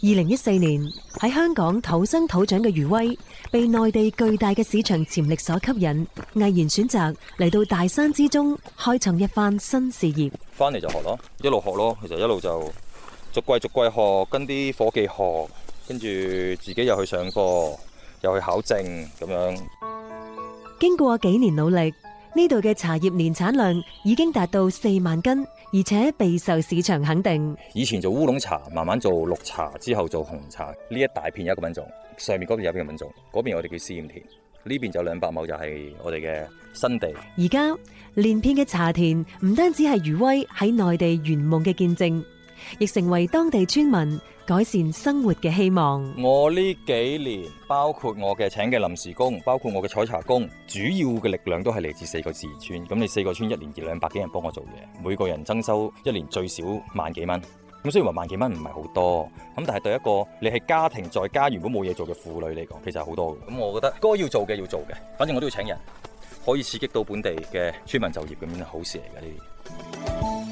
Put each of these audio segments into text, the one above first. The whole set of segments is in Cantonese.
2014年喺香港土生土長嘅余威，被內地巨大嘅市場潛力所吸引，毅然選擇嚟到大山之中，開創一番新事業。 翻嚟就學咯，一路學咯，其實一路就逐季學，跟啲伙計學，跟住自己又去上課，又去考證咁樣。 經過幾年努力，呢度嘅茶葉年產量已經達到4萬斤，而且備受市場肯定。 以前做烏龍茶，慢慢做綠茶，之後做紅茶。呢一大片有一個品種，上面嗰邊有一個品種，嗰邊我哋叫試驗田，呢邊就200畝就係我哋嘅新地。 而家連片嘅茶田唔單止係余威喺內地圓夢嘅見證，亦成為當地村民改善生活嘅希望。 我呢幾年，包括我嘅請嘅臨時工，包括我嘅採茶工，主要嘅力量都係嚟自4個自然村。咁你4個村一年200幾人幫我做嘢，每個人增收一年最少萬幾蚊。咁雖然話萬幾蚊唔係好多，咁但係對一個你係家庭在家原本冇嘢做嘅婦女嚟講，其實係好多嘅。咁我覺得該要做嘅要做嘅，反正我都要請人，可以刺激到本地嘅村民就業，咁樣好事嚟嘅呢啲。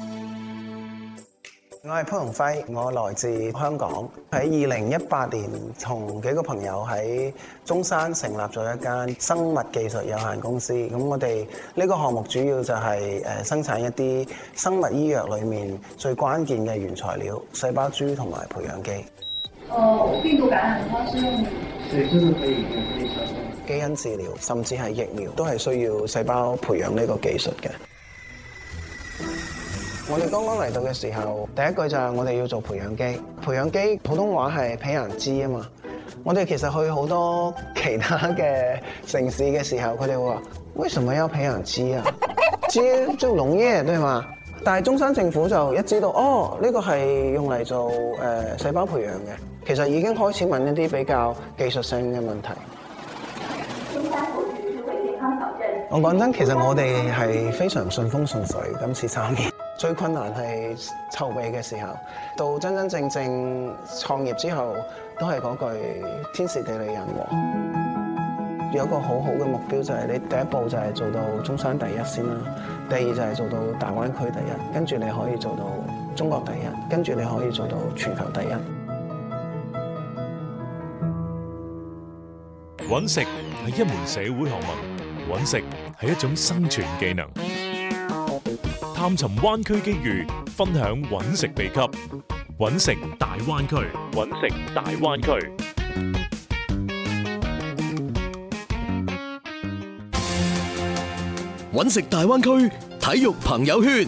我係潘鴻輝，我來自香港。喺2018年，同幾個朋友喺中山成立咗一間生物技術有限公司。咁我哋呢個項目主要就係生產一啲生物醫藥裏面最關鍵嘅原材料——細胞株同埋培養基。 病毒感染它是用？ 對，就是可以基因治療，甚至係疫苗，都係需要細胞培養呢個技術嘅。我哋剛剛嚟到嘅時候，第一句就係我哋要做培養基。培養基普通話係培養基啊嘛。我哋其實去好多其他嘅城市嘅時候，佢哋會話：為什麼要培養基啊？基就農業對嘛？但係中山政府就一知道，哦，呢個係用嚟做細胞培養嘅，其實已經開始問一啲比較技術性嘅問題。我講真，其實我哋係非常順風順水，今次參與。最困難係籌備嘅時候，到真真正正創業之後，都係嗰句天時地利人和。有一個好好嘅目標就係你第一步就係做到中山第一先啦，第二就係做到大灣區第一，跟住你可以做到中國第一，跟住你可以做到全球第一。 搵食係一門社會學問，搵食係一種生存技能。探尋灣區機遇，分享搵食秘笈。搵食大灣區，搵食大灣區。 搵食大灣區體育朋友圈。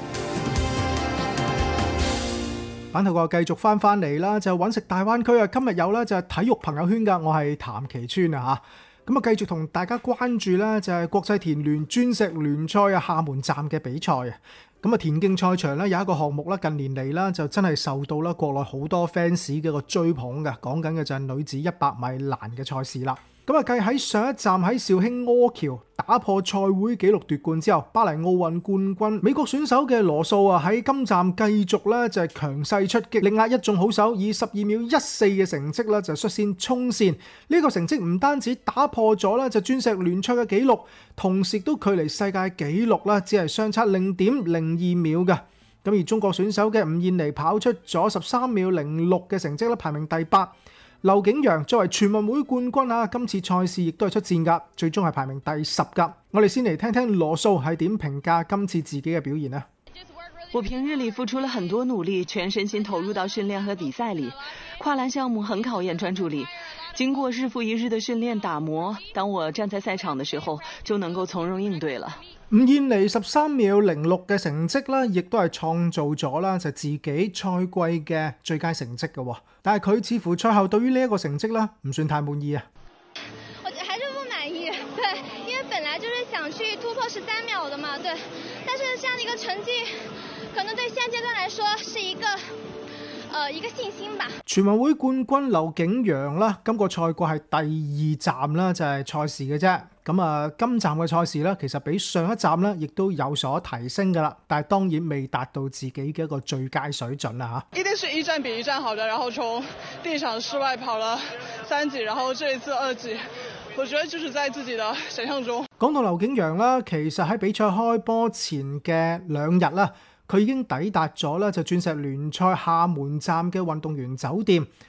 版頭個繼續翻嚟啦，就搵食大灣區啊！今日有咧就係體育朋友圈噶，我係譚其川啊吓。咁啊，繼續同大家關注咧，就係國際田聯鑽石聯賽啊，廈門站嘅比賽啊。咁啊，田徑賽場咧有一個項目啦，近年嚟啦就真係受到啦國內好多 fans 嘅一個追捧嘅，講緊嘅就係女子100米欄嘅賽事啦。咁啊，繼喺上一站喺肇慶柯橋打破賽會紀錄奪冠之後，巴黎奧運冠軍美國選手嘅羅素啊喺今站繼續咧就係強勢出擊，力壓一眾好手，以12秒14嘅成績咧就率先衝線。呢個成績唔單止打破咗咧就鑽石聯賽嘅紀錄，同時都距離世界紀錄啦只係相差0.02秒嘅。咁而中國選手嘅吳燕妮跑出咗13秒06嘅成績咧，排名第8。劉景陽作為全運會冠軍啊，今次賽事亦都係出戰噶，最終係排名第10噶。我哋先嚟聽聽羅素係點評價今次自己嘅表現啊。 我平日裏付出了很多努力，全身心投入到訓練和比賽裏。跨欄項目很考驗專注力，經過日復一日的訓練打磨，當我站在賽場的時候，就能夠從容應對了。 吳燕妮13秒06嘅成績啦，亦都係創造咗啦就自己賽季嘅最佳成績嘅。但係佢似乎賽後對於呢一個成績啦唔算太滿意啊。 我還是不滿意，對，因為本來就是想去突破13秒的嘛，對。但是這樣的一個成績，可能對現階段來說是一個信心吧。全運會冠軍劉景陽啦，今個賽季係第2站啦，就係賽事嘅啫。咁啊，今站嘅賽事咧，其實比上一站咧，亦都有所提升噶啦。但係當然未達到自己嘅一個最佳水準啦嚇。一定是一站比一站好的，然後從第一場室外跑了3級，然後這一次2級，我覺得就是在自己的想象中。講到劉景陽啦，其實喺比賽開波前嘅2日啦，佢已經抵達咗咧就鑽石聯賽廈門站嘅運動員酒店，